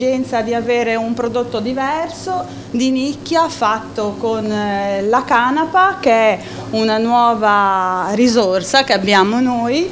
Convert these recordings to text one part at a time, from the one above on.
Di avere un prodotto diverso, di nicchia, fatto con la canapa, che è una nuova risorsa che abbiamo noi.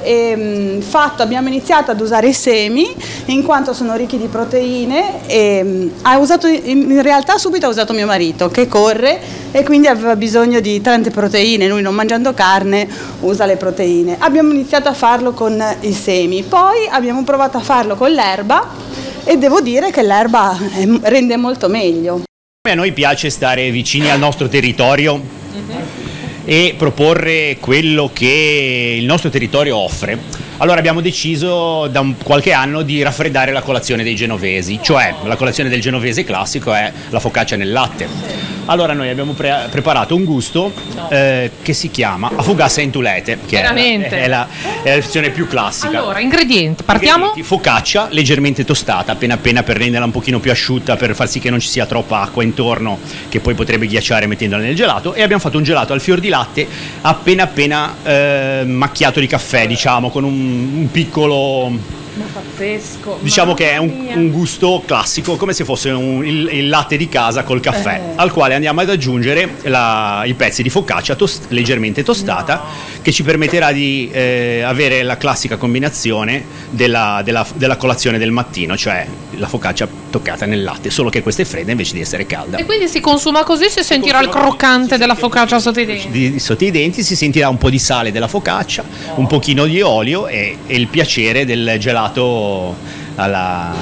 Abbiamo iniziato ad usare i semi in quanto sono ricchi di proteine e in realtà subito ha usato mio marito che corre e quindi aveva bisogno di tante proteine, lui non mangiando carne usa le proteine. Abbiamo iniziato a farlo con i semi, poi abbiamo provato a farlo con l'erba e devo dire che l'erba rende molto meglio. A noi piace stare vicini al nostro territorio e proporre quello che il nostro territorio offre. Allora abbiamo deciso da qualche anno di raffreddare la colazione dei genovesi, cioè la colazione del genovese classico è la focaccia nel latte. Allora noi abbiamo preparato un gusto che si chiama afugassa in tulete, che è la versione più classica. Allora, ingredienti, partiamo? Focaccia leggermente tostata, appena per renderla un pochino più asciutta, per far sì che non ci sia troppa acqua intorno, che poi potrebbe ghiacciare mettendola nel gelato, e abbiamo fatto un gelato al fior di latte appena macchiato di caffè, diciamo, con un piccolo... Pazzesco. Diciamo che è un gusto classico, come se fosse il latte di casa col caffè, al quale andiamo ad aggiungere i pezzi di focaccia leggermente tostata, che ci permetterà di avere la classica combinazione della colazione del mattino, cioè la focaccia toccata nel latte, solo che questa è fredda invece di essere calda. E quindi si consuma così, si sentirà il croccante della focaccia sotto i denti. Sotto i denti si sentirà un po' di sale della focaccia, un pochino di olio e il piacere del gelato a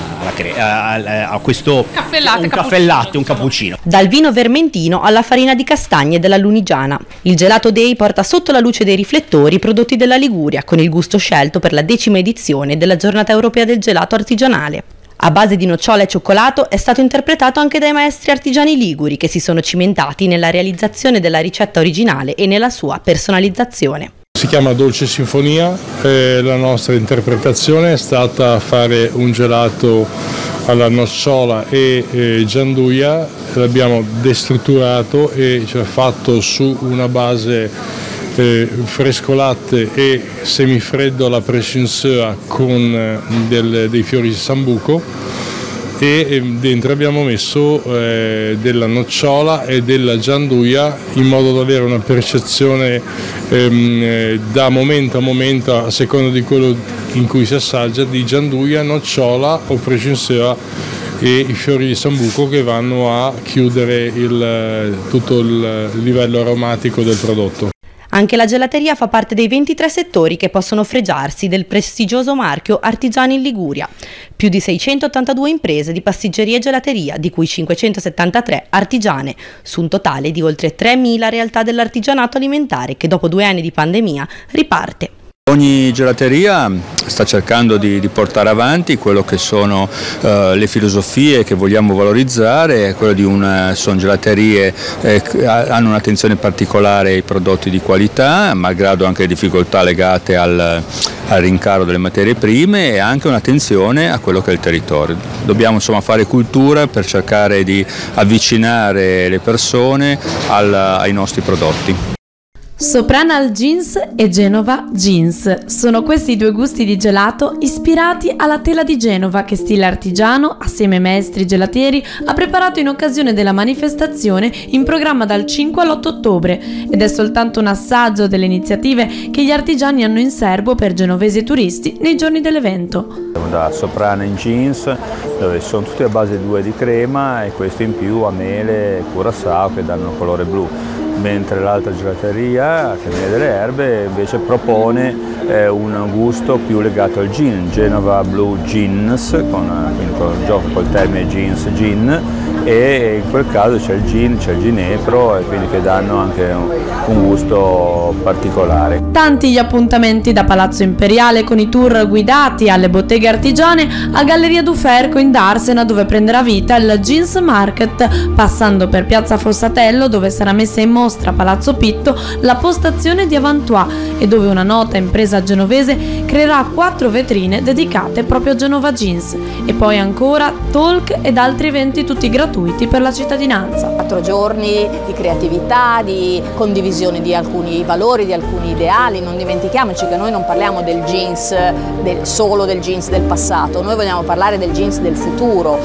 questo caffè latte, un cappuccino. Dal vino vermentino alla farina di castagne della Lunigiana, il Gelato Day porta sotto la luce dei riflettori i prodotti della Liguria, con il gusto scelto per la 10ª edizione della Giornata Europea del Gelato Artigianale. A base di nocciola e cioccolato è stato interpretato anche dai maestri artigiani liguri, che si sono cimentati nella realizzazione della ricetta originale e nella sua personalizzazione. Si chiama Dolce Sinfonia, la nostra interpretazione è stata fare un gelato alla nocciola e gianduia, l'abbiamo destrutturato e cioè fatto su una base fresco latte e semifreddo alla pressinseur con dei fiori di sambuco, e dentro abbiamo messo della nocciola e della gianduia in modo da avere una percezione da momento a momento, a seconda di quello in cui si assaggia, di gianduia, nocciola o pressinseur e i fiori di sambuco, che vanno a chiudere tutto il livello aromatico del prodotto. Anche la gelateria fa parte dei 23 settori che possono fregiarsi del prestigioso marchio Artigiani in Liguria. Più di 682 imprese di pasticceria e gelateria, di cui 573 artigiane, su un totale di oltre 3.000 realtà dell'artigianato alimentare che dopo 2 anni di pandemia riparte. Ogni gelateria sta cercando di portare avanti quello che sono le filosofie che vogliamo valorizzare, sono gelaterie che hanno un'attenzione particolare ai prodotti di qualità, malgrado anche le difficoltà legate al rincaro delle materie prime, e anche un'attenzione a quello che è il territorio. Dobbiamo insomma fare cultura per cercare di avvicinare le persone ai nostri prodotti. Sopranal Jeans e Genova Jeans sono questi 2 gusti di gelato ispirati alla tela di Genova che stile artigiano, assieme ai maestri gelatieri, ha preparato in occasione della manifestazione in programma dal 5 all'8 ottobre, ed è soltanto un assaggio delle iniziative che gli artigiani hanno in serbo per genovesi e turisti nei giorni dell'evento. Da Sopranal Jeans, dove sono tutti a base 2 di crema, e questo in più a mele e curaçao che danno colore blu. Mentre l'altra gelateria, Camera delle Erbe, invece propone un gusto più legato al gin, Genova Blue Jeans, quindi con il gioco col termine jeans, gin, e in quel caso c'è il gin, c'è il ginepro, e quindi che danno anche un gusto particolare. Tanti gli appuntamenti da Palazzo Imperiale con i tour guidati alle botteghe artigiane a Galleria Duferco in Darsena, dove prenderà vita il Jeans Market, passando per Piazza Fossatello, dove sarà messa in mostra Palazzo Pitto la postazione di Avantois, e dove una nota impresa genovese creerà 4 vetrine dedicate proprio a Genova Jeans, e poi ancora talk ed altri eventi tutti gratuiti per la cittadinanza. 4 giorni di creatività, di condivisione di alcuni valori, di alcuni ideali. Non dimentichiamoci che noi non parliamo del jeans, solo del jeans del passato, noi vogliamo parlare del jeans del futuro,